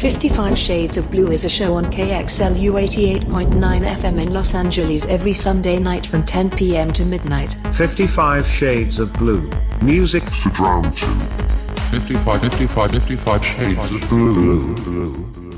55 Shades of Blue is a show on KXLU 88.9 FM in Los Angeles every Sunday night from 10 p.m. to midnight. 55 Shades of Blue. Music to drown to. 55 Shades of Blue.